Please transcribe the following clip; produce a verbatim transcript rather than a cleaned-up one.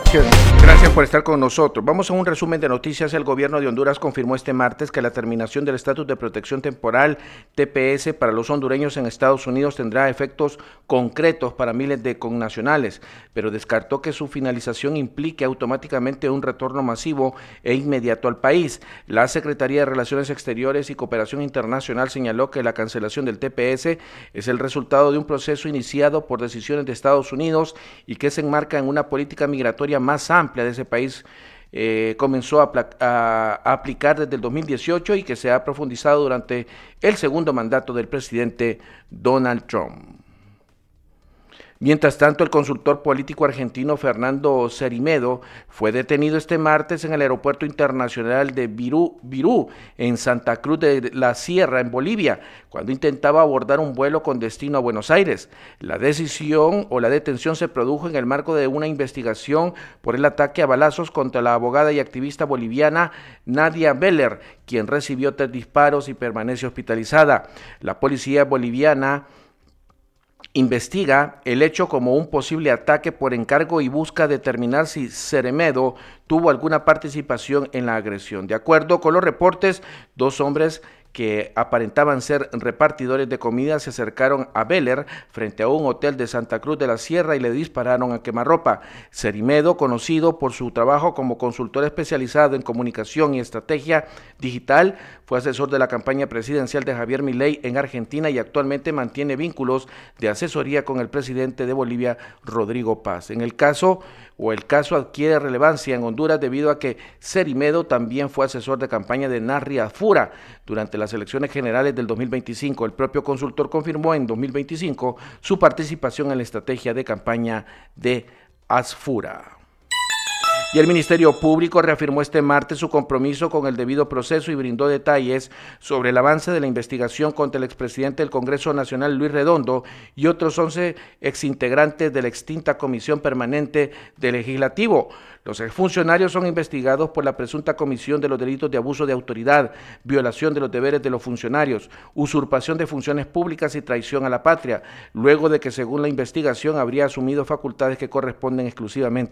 Gracias por estar con nosotros. Vamos a un resumen de noticias. El gobierno de Honduras confirmó este martes que la terminación del estatus de protección temporal T P S para los hondureños en Estados Unidos tendrá efectos concretos para miles de connacionales, pero descartó que su finalización implique automáticamente un retorno masivo e inmediato al país. La Secretaría de Relaciones Exteriores y Cooperación Internacional señaló que la cancelación del T P S es el resultado de un proceso iniciado por decisiones de Estados Unidos y que se enmarca en una política migratoria más amplia de ese país. Eh, comenzó a, a, a aplicar desde el dos mil dieciocho y que se ha profundizado durante el segundo mandato del presidente Donald Trump. Mientras tanto, el consultor político argentino Fernando Cermedo fue detenido este martes en el aeropuerto internacional de Virú, Virú, en Santa Cruz de la Sierra, en Bolivia, cuando intentaba abordar un vuelo con destino a Buenos Aires. La decisión o la detención se produjo en el marco de una investigación por el ataque a balazos contra la abogada y activista boliviana Nadia Beller, quien recibió tres disparos y permanece hospitalizada. La policía boliviana investiga el hecho como un posible ataque por encargo y busca determinar si Cermedo tuvo alguna participación en la agresión. De acuerdo con los reportes, dos hombres que aparentaban ser repartidores de comida se acercaron a Beller frente a un hotel de Santa Cruz de la Sierra y le dispararon a quemarropa. Cermedo, conocido por su trabajo como consultor especializado en comunicación y estrategia digital, fue asesor de la campaña presidencial de Javier Milei en Argentina y actualmente mantiene vínculos de asesoría con el presidente de Bolivia, Rodrigo Paz. En el caso o el caso adquiere relevancia en Honduras debido a que Cermedo también fue asesor de campaña de Narri Asfura durante las elecciones generales del dos mil veinticinco. El propio consultor confirmó en dos mil veinticinco su participación en la estrategia de campaña de Asfura. Y el Ministerio Público reafirmó este martes su compromiso con el debido proceso y brindó detalles sobre el avance de la investigación contra el expresidente del Congreso Nacional, Luis Redondo, y otros once exintegrantes de la extinta Comisión Permanente del Legislativo. Los exfuncionarios son investigados por la presunta comisión de los delitos de abuso de autoridad, violación de los deberes de los funcionarios, usurpación de funciones públicas y traición a la patria, luego de que, según la investigación, habría asumido facultades que corresponden exclusivamente